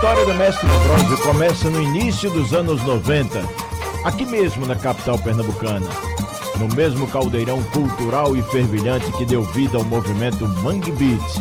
história do Mestre do Bronze começa no início dos anos 90, aqui mesmo na capital pernambucana, no mesmo caldeirão cultural e fervilhante que deu vida ao movimento Mangue Beat,